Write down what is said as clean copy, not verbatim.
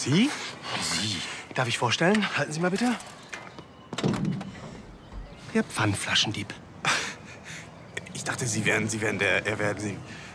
Sie? Sie. Darf ich vorstellen? Halten Sie mal bitte. Der Pfandflaschendieb. Ich dachte, Sie wären der...